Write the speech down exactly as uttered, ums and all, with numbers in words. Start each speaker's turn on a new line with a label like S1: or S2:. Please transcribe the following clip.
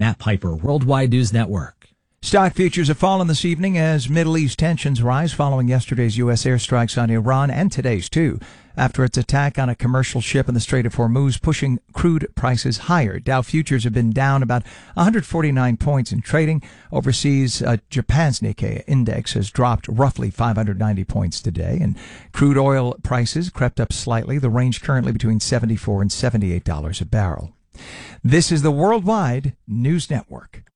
S1: Matt Piper, Worldwide News Network.
S2: Stock futures have fallen this evening as Middle East tensions rise following yesterday's U S airstrikes on Iran and today's too, after its attack on a commercial ship in the Strait of Hormuz, pushing crude prices higher. Dow futures have been down about one hundred forty-nine points in trading. Overseas, uh, Japan's Nikkei index has dropped roughly five hundred ninety points today, and crude oil prices crept up slightly, the range currently between seventy-four and seventy-eight dollars a barrel. This is the Worldwide News Network.